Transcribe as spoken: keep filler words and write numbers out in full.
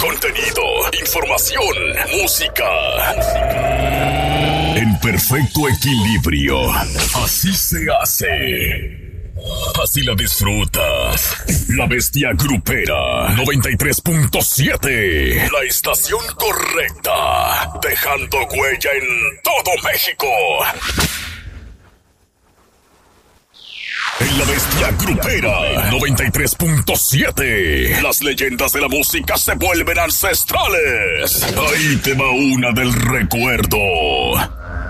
Contenido, información, música. En perfecto equilibrio. Así se hace. Así la disfrutas. La Bestia Grupera noventa y tres punto siete. La estación correcta. Dejando huella en todo México. En La Bestia Grupera noventa y tres punto siete. Las leyendas de la música se vuelven ancestrales. Ahí te va una del recuerdo.